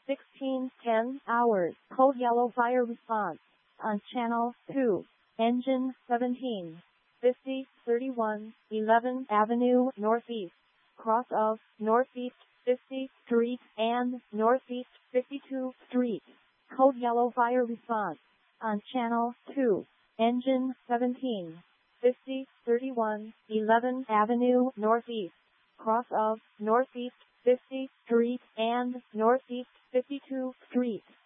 1610 hours. Code yellow fire response on channel 2. Engine 17. 50 31 11 Avenue Northeast. Cross of Northeast 50th Street and Northeast 52 Street. Code yellow fire response on channel 2. Engine 17. 50 31 11 Avenue Northeast. Cross of Northeast 50th Street and Northeast 52 Street.